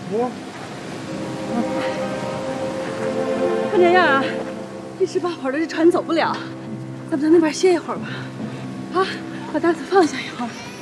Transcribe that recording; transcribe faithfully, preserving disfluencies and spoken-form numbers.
我， 看这样啊，一时半会儿的这船走不了，咱们在那边歇一会儿吧。好，把大子放下以后。